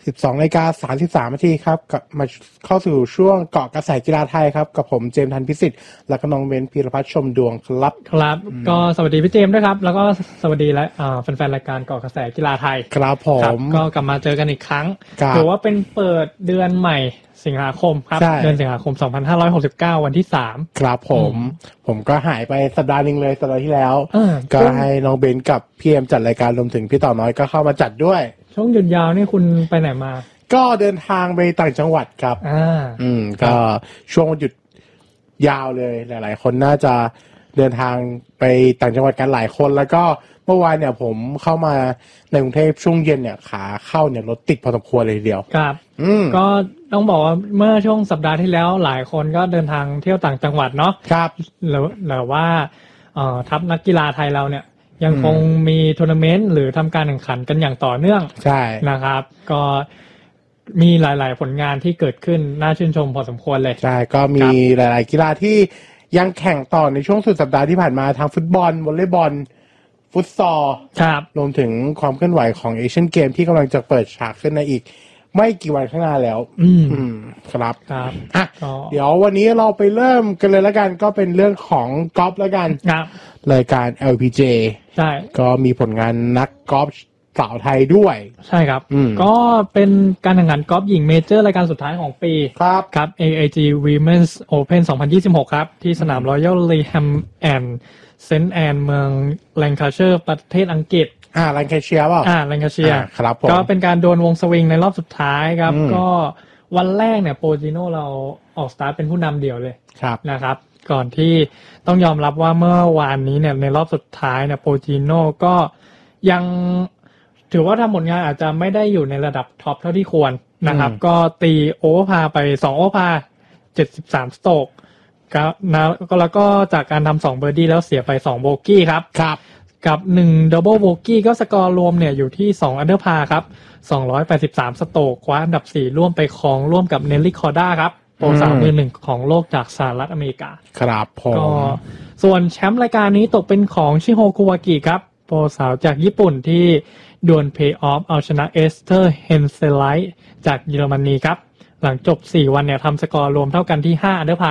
12:33 นาทีครับมาเข้าสู่ช่วงเกาะกระแสกีฬาไทยครับกับผมเจมส์ทันพิสิทธิ์และก็น้องเบนพีรพัฒน์ชมดวงครับก็สวัสดีพี่เจมส์ด้วยครับแล้วก็สวัสดีและแฟนๆรายการเกาะกระแสกีฬาไทยครับผมก็กลับมาเจอกันอีกครั้งถือว่าเป็นเปิดเดือนใหม่สิงหาคมครับเดือนสิงหาคม2569วันที่3 ครับผมก็หายไปสัปดาห์นึงเลยสัปดาห์ที่แล้วก็ให้น้องเบนกับพี่เอ็มจัดรายการรวมถึงพี่ต่อน้อยก็เข้ามาจัดด้วยช่วงหยุดยาวนี่คุณไปไหนมาก็เดินทางไปต่างจังหวัดครับก็ช่วงหยุดยาวเลยหลายๆคนน่าจะเดินทางไปต่างจังหวัดกันหลายคนแล้วก็เมื่อวานเนี่ยผมเข้ามาในกรุงเทพช่วงเย็นเนี่ยขาเข้าเนี่ยรถติดพอสมควรเลยทีเดียวครับก็ต้องบอกว่าเมื่อช่วงสัปดาห์ที่แล้วหลายคนก็เดินทางเที่ยวต่างจังหวัดเนาะครับแล้วว่าทัพนักกีฬาไทยเราเนี่ยยังคงมีทัวร์นาเมนต์หรือทำการแข่งขันกันอย่างต่อเนื่องใช่นะครับก็มีหลายๆผลงานที่เกิดขึ้นน่าชื่นชมพอสมควรเลยใช่ก็มีหลายๆกีฬาที่ยังแข่งต่อในช่วงสุดสัปดาห์ที่ผ่านมาทางฟุตบอลวอลเลย์บอลฟุตซอลรวมถึงความเคลื่อนไหวของเอเชียนเกมที่กำลังจะเปิดฉากขึ้นในอีกไม่กี่วันข้างหน้าแล้วครับเดี๋ยววันนี้เราไปเริ่มกันเลยแล้วกันก็เป็นเรื่องของกอล์ฟแล้วกันรายการ LPGA ใช่ก็มีผลงานนักกอล์ฟสาวไทยด้วยใช่ครับก็เป็นการแข่งขันกอล์ฟหญิงเมเจอร์รายการสุดท้ายของปีครับ AIG Women's Open 2026 ครับที่สนาม Royal Leham and St Anne เมืองแลงคาเชอร์ประเทศอังกฤษแลงคาเชียร์ป่ะแลงคาเชียร์ครับผมก็เป็นการดวลวงสวิงในรอบสุดท้ายครับก็วันแรกเนี่ยโปจิโน่เราออกสตาร์ทเป็นผู้นำเดี่ยวเลยนะครับก่อนที่ต้องยอมรับว่าเมื่อวานนี้เนี่ยในรอบสุดท้ายเนี่ยโปจิโน่ก็ยังถือว่าทำผลงานอาจจะไม่ได้อยู่ในระดับท็อปเท่าที่ควรนะครับก็ตีโอเวอร์พาไป2โอเวอร์พา73สโตรกแล้วก็จากการทำ2เบอร์ดี้แล้วเสียไป2โบกี้ครับกับ1ดับเบิลโบกี้ก็สกอร์รวมเนี่ยอยู่ที่2อันเดอร์พาครับ283สโตรกคว้าอันดับ4ร่วมไปครองร่วมกับเนลลี่คอร์ด้าครับโปรสาวมือ1ของโลกจากสหรัฐอเมริกาครับผมก็ส่วนแชมป์รายการนี้ตกเป็นของชิโฮคุวากิครับโปรสาวจากญี่ปุ่นที่ดวลเพย์ออฟเอาชนะเอสเธอร์เฮนเซไลท์จากเยอรมนีครับหลังจบ4วันเนี่ยทำสกอร์รวมเท่ากันที่5อันเดอร์พา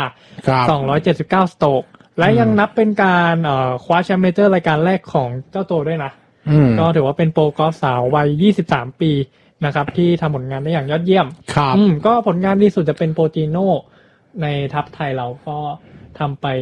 279สโตรกและยังนับเป็นการคว้าแชมป์เมเจอร์รายการแรกของเจ้าตัวด้วยนะก็ถือว่าเป็นโปรกอล์ฟสาววัย23ปีนะครับที่ทำผลงานได้อย่างยอดเยี่ยมก็ผลงานดีสุดจะเป็นโปรจิโน่ในทัพไทยเราก็ทำไป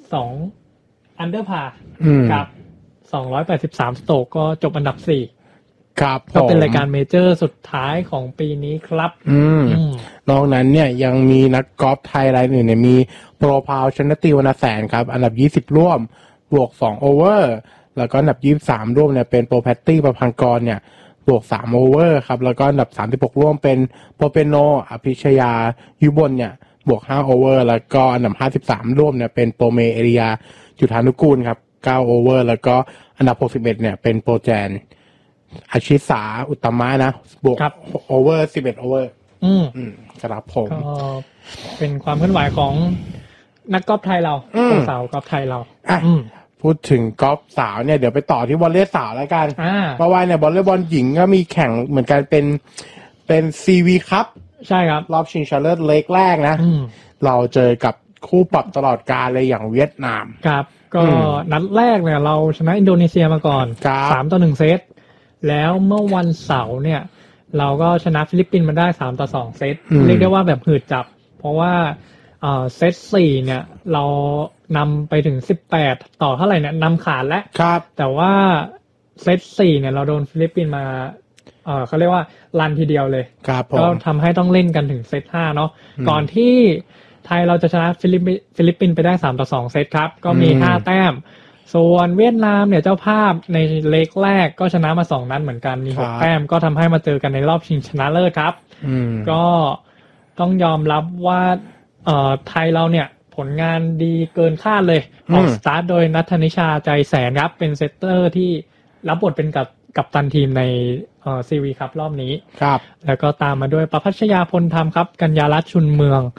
2อันเดอร์พากับ283สโตรกก็จบอันดับ4 ครับก็เป็นรายการเมเจอร์สุดท้ายของปีนี้ครับนอกนั้นเนี่ยยังมีนักกอล์ฟไทยรายอื่นเนี่ยมีโปรพาวชนะตีวรรณแสนครับอันดับ20ร่วมบวก2โอเวอร์แล้วก็อันดับ23ร่วมเนี่ยเป็นโปรแพตตี้ประพังกรเนี่ยบวก3โอเวอร์ครับแล้วก็อันดับ36ร่วมเป็นโปรเปโนอภิชยายุบลเนี่ยบวก5โอเวอร์แล้วก็อันดับ53ร่วมเนี่ยเป็นโปรเมเอริยาจุฑานุกูลครับ9โอเวอร์แล้วก็อันดับ61เนี่ยเป็นโปรแจนอาชิสาอุตตมะนะบวกโอเวอร์11โอเวอร์ครับผมก็เป็นความเคลื่อนไหวของนักกอล์ฟไทยเราสาวกอล์ฟไทยเราพูดถึงกอล์ฟสาวเนี่ยเดี๋ยวไปต่อที่วอลเลย์สาวแล้วกันเพราะว่าเนี่ยวอลเลย์บอลหญิงก็มีแข่งเหมือนกันเป็นซีวีคัพใช่ครับรอบชิงชนะเลิศเล็กแรกนะเราเจอกับคู่ปรับตลอดกาลเลยอย่างเวียดนามครับก็นัดแรกเนี่ยเราชนะอินโดนีเซียมาก่อน3-1เซตแล้วเมื่อวันเสาร์เนี่ยเราก็ชนะฟิลิปปินส์มาได้3-2เซตเรียกได้ว่าแบบหืดจับเพราะว่าเซต4เนี่ยเรานำไปถึง18ต่อเท่าไหร่เนี่ยนำขาดแล้วแต่ว่าเซต4เนี่ยเราโดนฟิลิปปินส์มาเขาเรียกว่ารันทีเดียวเลยก็ทำให้ต้องเล่นกันถึงเซต5เนาะก่อนที่ไทยเราจะชนะฟิลิปปินส์ไปได้3-2เซตครับก็มี5แต้มส่วนเวียดนามเนี่ยเจ้าภาพในเล็กแรกก็ชนะมา2นัดเหมือนกันมี6แต้มก็ทำให้มาเจอกันในรอบชิงชนะเลิศครับก็ต้องยอมรับว่าไทยเราเนี่ยผลงานดีเกินคาดเลยออกสตาร์ทโดยนัทธนิชาใจแสนครับเป็นเซตเตอร์ที่รับบทเป็นกัปตันทีมในซีวีครับรอบนี้ครับแล้วก็ตามมาด้วยประภัชยาพลธรรมครับกัญญารัตน์ชุนเมือง